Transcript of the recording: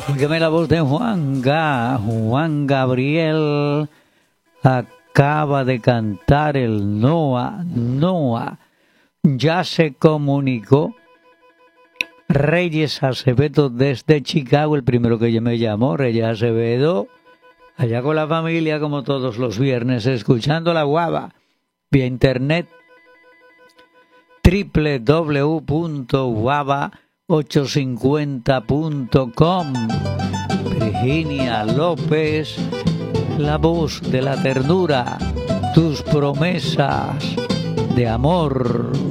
Óigame la voz de Juan Gabriel acaba de cantar el Noa. Ya se comunicó Reyes Acevedo desde Chicago, el primero que me llamó, Reyes Acevedo, allá con la familia como todos los viernes, escuchando la guava vía internet www.guava850.com. Virginia López, la voz de la ternura, tus promesas de amor.